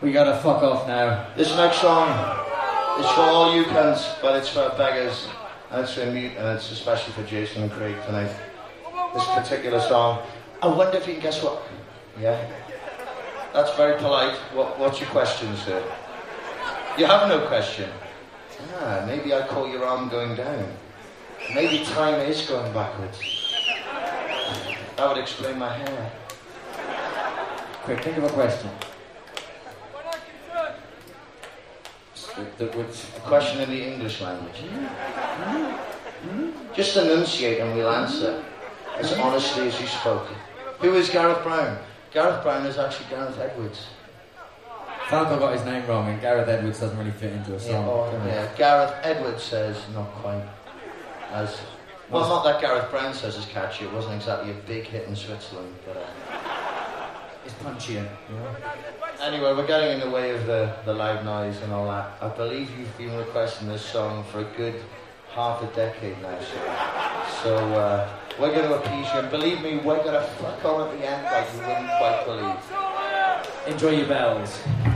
We gotta fuck off now. This next song is for all you cunts, but it's for beggars, and it's for mute, and it's especially for Jason and Craig tonight. This particular song. I wonder if you can guess what. Yeah? That's very polite. What's your question, sir? You have no question. Maybe I caught your arm going down. Maybe time is going backwards. That would explain my hair. Quick, think of a question. A question in the English language. Just enunciate and we'll answer as honestly as you spoke. Who is Gareth Brown? Gareth Brown is actually Gareth Edwards. Falco got his name wrong, and Gareth Edwards doesn't really fit into a song. Gareth Edwards says not quite as... Well, not that Gareth Brown says is catchy. It wasn't exactly a big hit in Switzerland, but... It's punchier. Yeah. Anyway, we're getting in the way of the loud noise and all that. I believe you've been requesting this song for a good half a decade now, sir. So, we're going to appease you, and believe me, we're going to fuck on at the end like you wouldn't quite believe. Enjoy your bells.